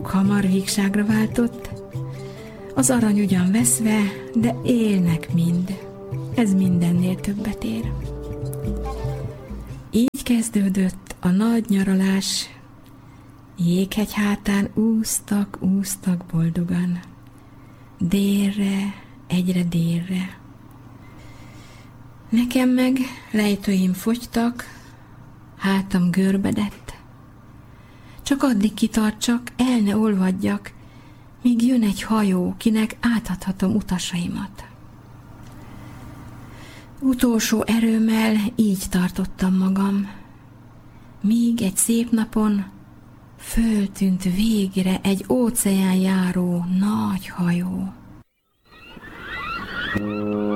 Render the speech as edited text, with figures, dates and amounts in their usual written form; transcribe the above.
dolog hamar vígságra váltott, az arany ugyan veszve, de élnek mind. Ez mindennél többet ér. Így kezdődött a nagy nyaralás. Jéghegy hátán úsztak boldogan. Délre, egyre délre. Nekem meg lejtőim fogytak, hátam görbedett. Csak addig kitartsak, el ne olvadjak, míg jön egy hajó, kinek átadhatom utasaimat. Utolsó erőmmel így tartottam magam, míg egy szép napon föltűnt végre egy óceán járó nagy hajó.